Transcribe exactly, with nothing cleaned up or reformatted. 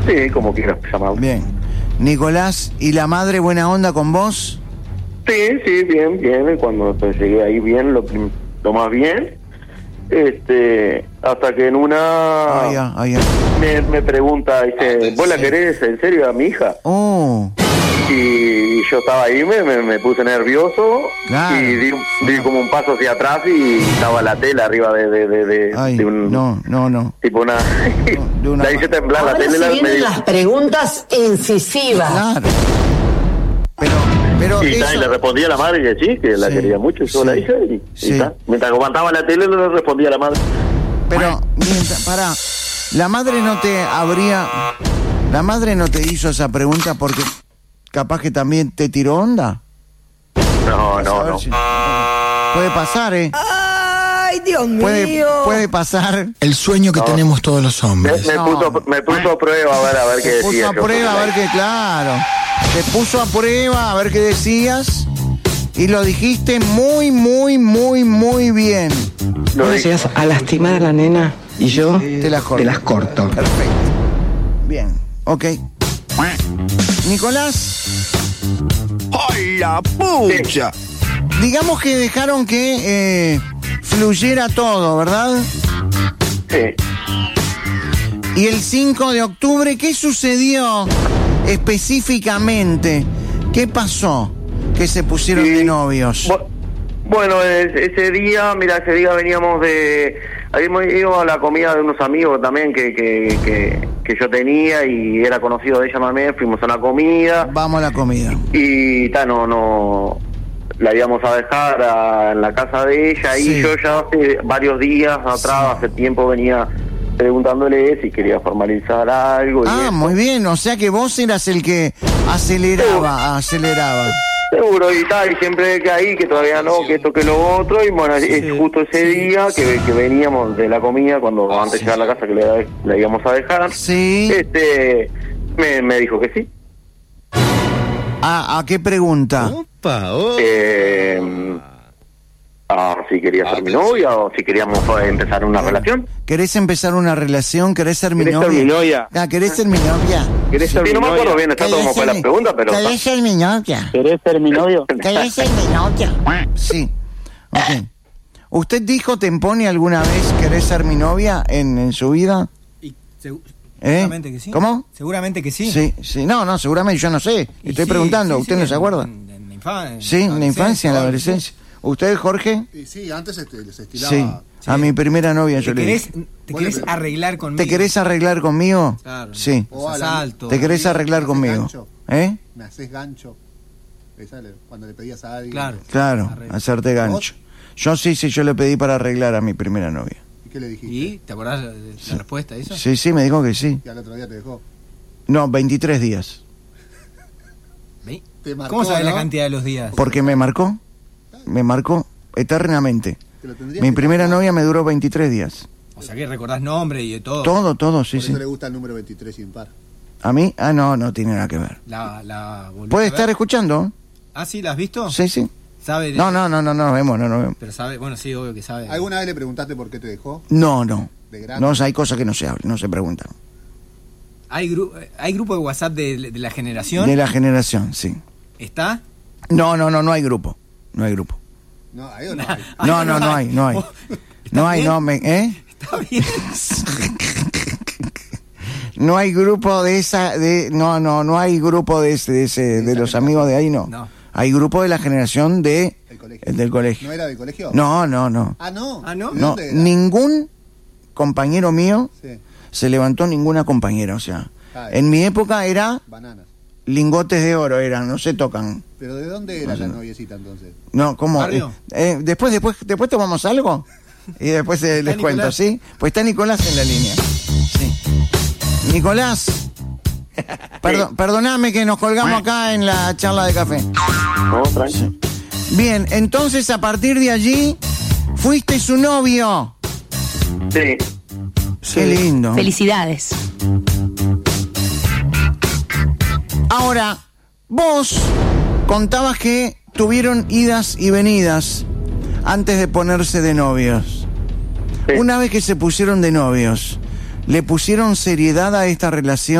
Sí, como quieras llamarlo. Bien. Nicolás, ¿y la madre buena onda con vos? Sí, sí, bien, bien. Cuando pues, llegué ahí bien, lo, lo más bien. Este, hasta que en una Ah, ya, ah, ya. me, me pregunta, dice, ¿vos la querés en serio a mi hija? Oh, Y yo estaba ahí, me, me, me puse nervioso. Claro. Y di, di como un paso hacia atrás y estaba la tela arriba de, de, de, de, ay, de un... no, no, no. Tipo una... de una- la hice temblar la Ahora tele. se La, me vienen dijo, las preguntas incisivas. Claro. Pero, pero y, ta, y eso... le respondí a la madre que sí, que la Sí, quería mucho, yo sí, la hija, y, sí. y ta. Mientras aguantaba la tele le respondí a la madre. Pero, mientras, pará, la madre no te habría... La madre no te hizo esa pregunta porque capaz que también te tiró onda. No, A no, ver no. si- Puede pasar, ¿eh? Ay, Dios mío. Puede, puede pasar. El sueño que No. tenemos todos los Me, hombres. me No. puso, me puso a prueba a ver, a ver qué Te decía. puso a yo. prueba a ver qué, claro. Te puso a prueba a ver qué decías. Y lo dijiste muy, muy, muy, muy bien. Lo Vos dije. llegas a lastimar a la nena y yo Te las corto. te las corto. Perfecto. Bien, ok. Nicolás, ¡Ay, la pucha! digamos que dejaron que eh, fluyera todo, ¿verdad? Sí. Y el cinco de octubre, ¿qué sucedió específicamente? ¿Qué pasó que se pusieron Sí. de novios? Bu- Bueno, es- ese día, mira, ese día veníamos de... Habíamos ido a la comida de unos amigos también que, que, que, que yo tenía y era conocido de ella también, fuimos a una comida Vamos a la comida. y ta, no, no... La íbamos a dejar a- en la casa de ella Sí. y yo ya hace varios días atrás, Sí. hace tiempo venía preguntándole si quería formalizar algo. y Ah, eso. muy bien, o sea que vos eras el que aceleraba, aceleraba. Seguro, y tal, y siempre que ahí, que todavía no, que esto, que lo otro, y bueno, es justo ese día que, que veníamos de la comida, cuando antes de llegar a la casa que le, la íbamos a dejar, Sí. este, me, me dijo que sí. ¿A, a qué pregunta? Opa, oh. Eh, ah, si quería ser mi novia o si queríamos eh, empezar una relación. ¿Querés empezar una relación? ¿Querés ser mi ¿Querés novia? ser mi novia? Ah, ¿querés ser mi novia? ¿Querés ser Sí, mi no me acuerdo novia? bien exacto cómo fue la ser- pregunta, pero... ¿Querés ser mi novia? ¿Querés ser mi novio? ¿Querés ser mi novia? Sí, ok. ¿Usted dijo, Temponi, alguna vez querés ser mi novia en, en su vida? Y segu- ¿Eh? Seguramente que sí. ¿Cómo? Seguramente que sí. Sí, sí, no, no, seguramente yo no sé. Y Estoy sí, preguntando, sí, ¿usted sí, no se en- acuerda? En, en la infancia. Sí, en la infancia, en la adolescencia. ¿Usted, Jorge? Y sí, antes este, les estilaba. Sí, a mi primera novia yo ¿Te le querés, dije. te Bueno, querés pero- arreglar conmigo? ¿Te querés arreglar conmigo? Claro. Sí. Los O a la- asaltos. ¿Te querés arreglar ¿Me haces conmigo? gancho? ¿Eh? Me haces gancho. Esa le- cuando le pedías a alguien. Claro. Claro, Arreglo. hacerte gancho. Yo sí, sí, yo le pedí para arreglar a mi primera novia. ¿Y qué le dijiste? ¿Y? ¿Te acordás de la respuesta a eso? Sí, sí, me dijo que sí. Y al otro día te dejó. No, veintitrés días. ¿Ve? Te marcó, ¿Cómo sabes la ¿no? cantidad de los días? Porque me marcó. Me marcó eternamente. Te lo tendrías Mi que primera tatuar. novia me duró veintitrés días. O sea que recordás nombre y de todo. Todo, todo, sí, Por sí. eso le gusta el número veintitrés impar. ¿A mí? Ah, no, no tiene nada que ver. La, la volviste ¿Puede a ver? estar escuchando? Ah, sí, ¿la has visto? Sí, sí. ¿Sabe de- No, no, no, no, no nos vemos, no nos vemos. Pero sabe, bueno, sí, obvio que sabe. ¿Alguna vez le preguntaste por qué te dejó? No, no. De grande. No, hay cosas que no se hablan, no se preguntan. ¿Hay, gru- ¿Hay grupo de WhatsApp de, de la generación? De la generación, sí. ¿Está? No, no, no, no hay grupo. No hay grupo. No, ahí o no hay. No, no, no hay, no hay. No hay, no, me, ¿eh? Está bien. No hay grupo de esa, de, no, no, no hay grupo de ese, de ese, de los amigos de ahí, no. No. Hay grupo de la generación de, El colegio. el del colegio. ¿No era del colegio? No, no, no. Ah, no. Ah, ¿no? ¿De No, dónde era? ningún compañero mío Sí. se levantó ninguna compañera, o sea, Ay. en mi época era Bananas. lingotes de oro, eran, no se tocan. ¿Pero de dónde era No sé. la noviecita entonces? No, ¿cómo? ¿Barrio? Eh, eh, después, después, después tomamos algo y después eh, les cuento, Nicolás? ¿sí? Pues está Nicolás en la línea. Sí. Nicolás, perdo- perdoname que nos colgamos acá en la charla de café. No, tranqui. Bien, entonces a partir de allí fuiste su novio. Sí. Qué lindo. Felicidades. Ahora, vos contabas que tuvieron idas y venidas antes de ponerse de novios. Sí. Una vez que se pusieron de novios, ¿le pusieron seriedad a esta relación?